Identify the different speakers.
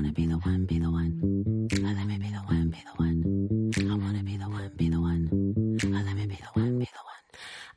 Speaker 1: wanna be the one, be the one. Let me be the one, be the one. I wanna be the one, be the one.